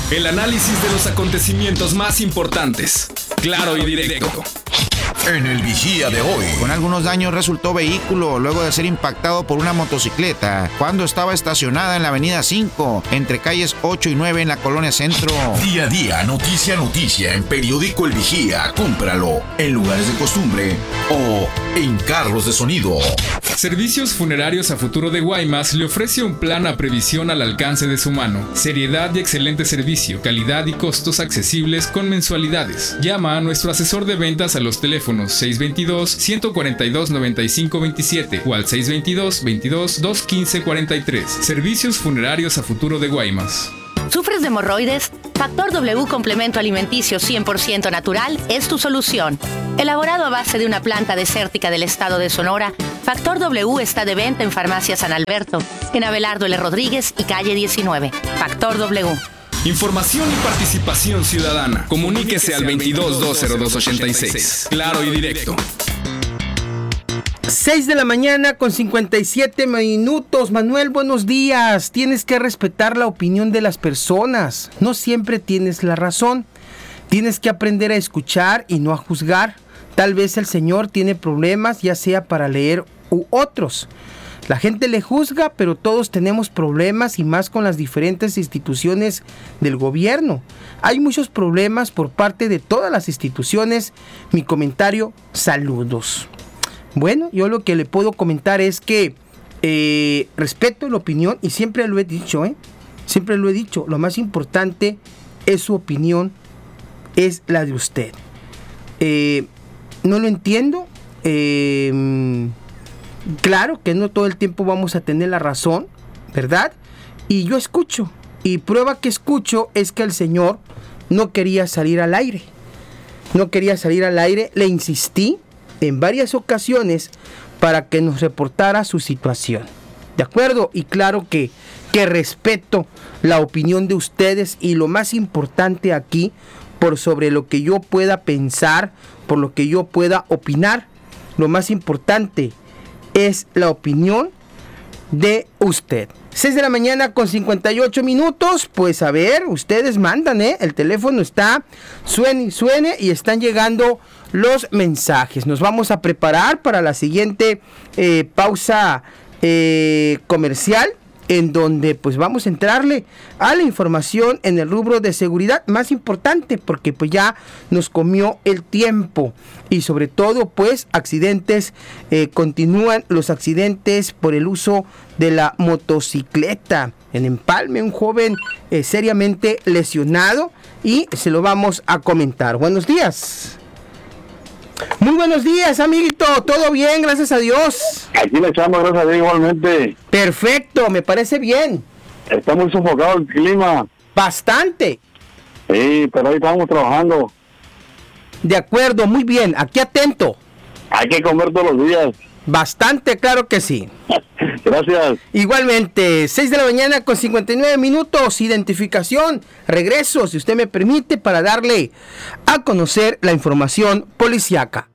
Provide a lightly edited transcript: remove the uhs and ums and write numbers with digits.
El análisis de los acontecimientos más importantes. Claro y directo. En el Vigía de hoy. Con algunos daños resultó vehículo luego de ser impactado por una motocicleta cuando estaba estacionada en la avenida 5, entre calles 8 y 9 en la colonia Centro. Día a día, noticia a noticia en Periódico El Vigía. Cómpralo en lugares de costumbre o en carros de sonido. Servicios Funerarios a Futuro de Guaymas le ofrece un plan a previsión al alcance de su mano. Seriedad y excelente servicio, calidad y costos accesibles con mensualidades. Llama a nuestro asesor de ventas a los teléfonos 622-142-9527 o al 622-22-215-43. Servicios Funerarios a Futuro de Guaymas. ¿Sufres de hemorroides? Factor W Complemento Alimenticio 100% natural es tu solución. Elaborado a base de una planta desértica del estado de Sonora, Factor W está de venta en Farmacia San Alberto, en Abelardo L. Rodríguez y calle 19. Factor W. Información y participación ciudadana. Comuníquese al 22-202-86. Claro y directo. 6 de la mañana con 57 minutos. Manuel, buenos días. Tienes que respetar la opinión de las personas. No siempre tienes la razón. Tienes que aprender a escuchar y no a juzgar. Tal vez el Señor tiene problemas, ya sea para leer u otros. La gente le juzga, pero todos tenemos problemas y más con las diferentes instituciones del gobierno. Hay muchos problemas por parte de todas las instituciones. Mi comentario, saludos. Bueno, yo lo que le puedo comentar es que respeto la opinión y siempre lo he dicho, siempre lo he dicho. Lo más importante es su opinión, es la de usted. No lo entiendo. Claro que no todo el tiempo vamos a tener la razón, ¿verdad? Y yo escucho. Y prueba que escucho es que el señor no quería salir al aire. No quería salir al aire. Le insistí en varias ocasiones para que nos reportara su situación. ¿De acuerdo? Y claro que respeto la opinión de ustedes y lo más importante aquí, por sobre lo que yo pueda pensar, por lo que yo pueda opinar, lo más importante es la opinión de usted. 6 de la mañana con 58 minutos. Pues a ver, ustedes mandan, el teléfono está suene y suene y están llegando los mensajes. Nos vamos a preparar para la siguiente pausa comercial, en donde pues vamos a entrarle a la información en el rubro de seguridad más importante, porque pues ya nos comió el tiempo y sobre todo pues accidentes, continúan los accidentes por el uso de la motocicleta. En Empalme, un joven seriamente lesionado y se lo vamos a comentar. Buenos días. Muy buenos días, amiguito. ¿Todo bien? Gracias a Dios. Aquí le echamos, gracias a Dios, igualmente. Perfecto, me parece bien. Está muy sofocado el clima. Bastante. Sí, pero ahí estamos trabajando. De acuerdo, muy bien. Aquí atento. Hay que comer todos los días. Bastante, claro que sí. Gracias. Igualmente, 6 de la mañana con 59 minutos. Identificación, regreso, si usted me permite, para darle a conocer la información policiaca.